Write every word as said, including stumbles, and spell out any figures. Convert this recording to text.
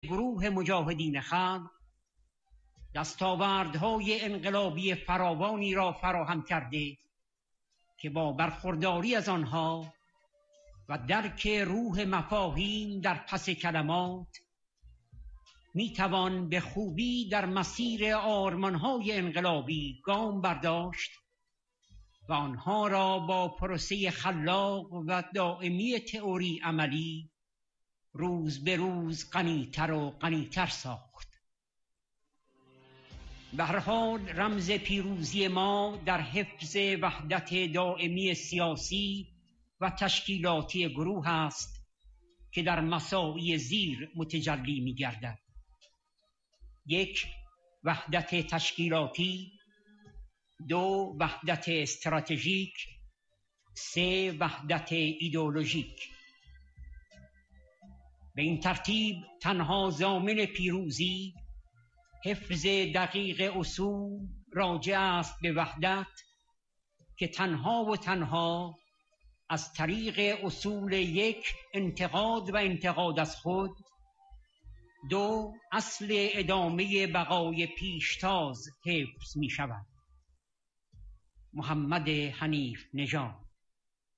گروه مجاهدین خلق دستاوردهای انقلابی فراوانی را فراهم کرده که با برخورداری از آنها و درک روح مفاهیم در پس کلمات میتوان به خوبی در مسیر آرمانهای انقلابی گام برداشت و آنها را با پروسه خلاق و دائمی تئوری عملی روز به روز غنی‌تر و غنی‌تر ساخت. به هر حال رمز پیروزی ما در حفظ وحدت دائمی سیاسی و تشکیلاتی گروه است که در مساعی زیر متجلی می گردد. یک، وحدت تشکیلاتی. دو، وحدت استراتژیک. سه، وحدت ایدئولوژیک. به این ترتیب تنها ضامن پیروزی حفظ دقیق اصول راجع است به وحدت که تنها و تنها از طریق اصول یک، انتقاد و انتقاد از خود. دو، اصل ادامه بقای پیشتاز حفظ می شود. محمد حنیف نژاد.